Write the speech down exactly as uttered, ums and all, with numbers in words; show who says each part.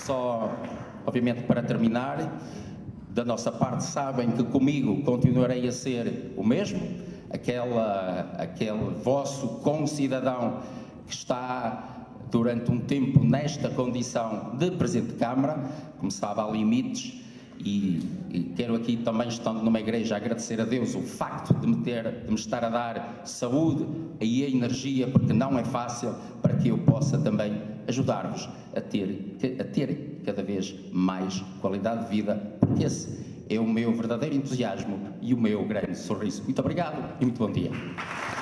Speaker 1: Só, obviamente, para terminar, da nossa parte sabem que comigo continuarei a ser o mesmo, aquela, aquele vosso concidadão que está durante um tempo nesta condição de Presidente de Câmara. Como sabe, há limites e, e quero aqui também, estando numa igreja, agradecer a Deus o facto de me, ter, de me estar a dar saúde e energia, porque não é fácil, para que eu possa também ajudar-vos a ter, a ter cada vez mais qualidade de vida, porque esse é o meu verdadeiro entusiasmo e o meu grande sorriso. Muito obrigado e muito bom dia.